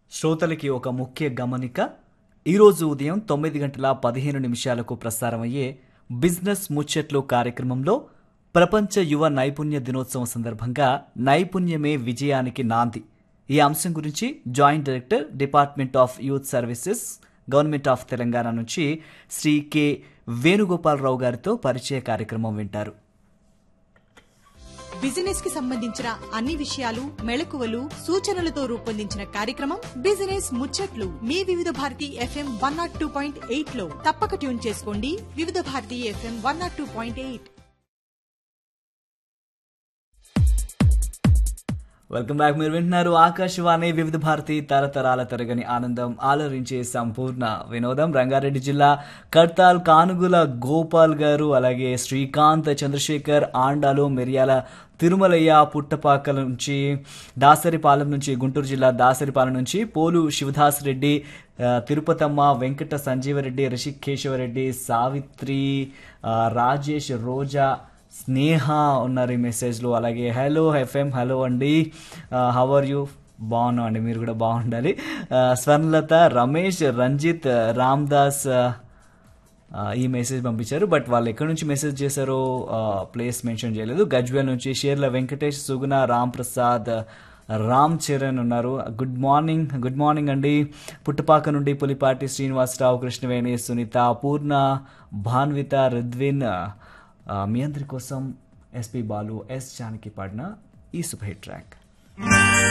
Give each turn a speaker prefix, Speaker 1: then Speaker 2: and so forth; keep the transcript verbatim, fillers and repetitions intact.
Speaker 1: శ్రోతలకి ఒక ముఖ్య గమనిక. ఈరోజు ఉదయం తొమ్మిది గంటల పదిహేను నిమిషాలకు ప్రసారమయ్యే బిజినెస్ ముచ్చట్లు కార్యక్రమంలో ప్రపంచ యువ నైపుణ్య దినోత్సవం సందర్భంగా నైపుణ్యమే విజయానికి నాంది ఈ అంశం గురించి joint director department of youth services government of Telangana నుంచి శ్రీ కె వేణుగోపాలరావు గారితో పరిచయ కార్యక్రమం వింటారు.
Speaker 2: బిజినెస్ కి సంబంధించిన అన్ని విషయాలు, మెళకువలు, సూచనలతో రూపొందించిన కార్యక్రమం బిజినెస్ ముచ్చట్లు మీ వివిధ Bharati FM one not two point eight లో తప్పక ట్యూన్ చేసుకోండి. వివిధ Bharati FM one not two point eight.
Speaker 1: Welcome back. మీరు వింటున్నారు ఆకాశవాణి వివిధ భారతి తరతరాల తరగని ఆనందం ఆలరించే సంపూర్ణ వినోదం. రంగారెడ్డి జిల్లా కడ్తాల్ కానుగుల గోపాల్ గారు, అలాగే శ్రీకాంత్, చంద్రశేఖర్, ఆండాలు, మిర్యాల తిరుమలయ్య, పుట్టపాకల నుంచి, దాసరిపాలెం నుంచి, గుంటూరు జిల్లా దాసరిపాలెం నుంచి పోలు శివదాస్ రెడ్డి, తిరుపతమ్మ, వెంకట సంజీవరెడ్డి, రిషికేశవరెడ్డి, సావిత్రి, రాజేష్, రోజా, స్నేహ ఉన్నారు ఈ మెసేజ్లో. అలాగే హలో ఎఫ్ఎం, హలో అండి, హౌ ఆర్ యూ? బాగున్నాం అండి, మీరు కూడా బాగుండాలి. స్వర్ణలత, రమేష్, రంజిత్, రామ్దాస్ ఈ మెసేజ్ పంపించారు. బట్ వాళ్ళు ఎక్కడి నుంచి మెసేజ్ చేశారో ప్లేస్ మెన్షన్ చేయలేదు. గజ్వేల్ నుంచి షేర్ల వెంకటేష్, సుగుణ, రామ్ ప్రసాద్, రామ్ చరణ్ ఉన్నారు. గుడ్ మార్నింగ్ గుడ్ మార్నింగ్ అండి. పుట్టపాక నుండి పులిపాటి శ్రీనివాసరావు, కృష్ణవేణి, సునీత, పూర్ణ, భాన్విత, రిద్విన్, మీ అందరి కోసం ఎస్పి బాలు, ఎస్ జానకి పాడిన ఈ సూపర్ హిట్ ట్రాక్.